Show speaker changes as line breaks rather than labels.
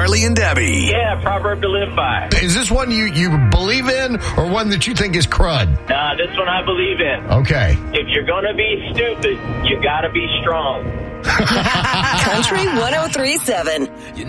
Carly and Debbie.
Yeah, proverb to live by.
Is this one you believe in or one that you think is crud?
This one I believe in.
Okay.
If you're going to be stupid, you got to be strong.
Country 103.7.